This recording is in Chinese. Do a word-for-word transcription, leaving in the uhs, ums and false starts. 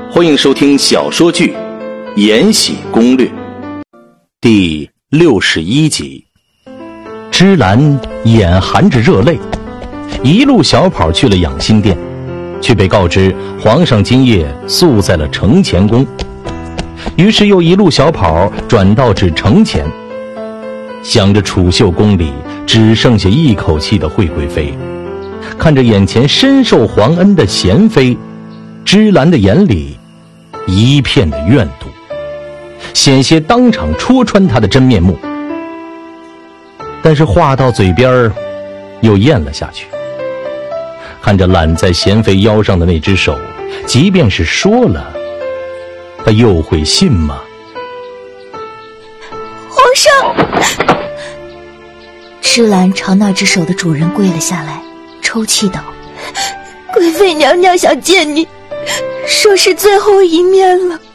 欢迎收听小说剧《延禧攻略》第六十一集。芝兰眼含着热泪，一路小跑去了养心殿，却被告知皇上今夜宿在了承乾宫。于是又一路小跑转到至承乾，想着储秀宫里只剩下一口气的惠贵妃，看着眼前深受皇恩的贤妃，芝兰的眼里一片的怨毒，险些当场戳穿她的真面目。但是话到嘴边又咽了下去，看着揽在贤妃腰上的那只手，即便是说了，她又会信吗？ 皇上！芝兰朝那只手的主人跪了下来，抽泣道：贵妃娘娘想见你，说是最后一面了。